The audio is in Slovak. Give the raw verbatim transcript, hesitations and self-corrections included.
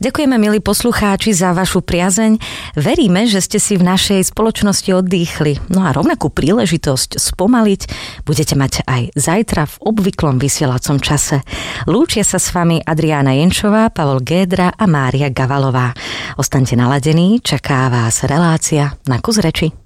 Ďakujeme, milí poslucháči, za vašu priazeň. Veríme, že ste si v našej spoločnosti oddýchli. No a rovnakú príležitosť spomaliť budete mať aj zajtra v obvyklom vysielacom čase. Lúčia sa s vami Adriána Jenčová, Pavol Gédra a Mária Gavalová. Ostaňte naladení, čaká vás relácia Na kus reči.